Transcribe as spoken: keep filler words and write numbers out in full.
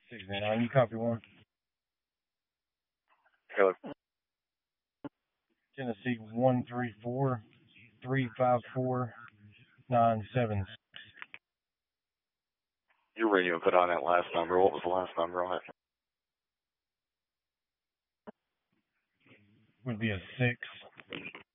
six nine, you copy one? Hello. Tennessee one three four three five four nine seven. You were even put on that last number. What was the last number on it? Would be a six.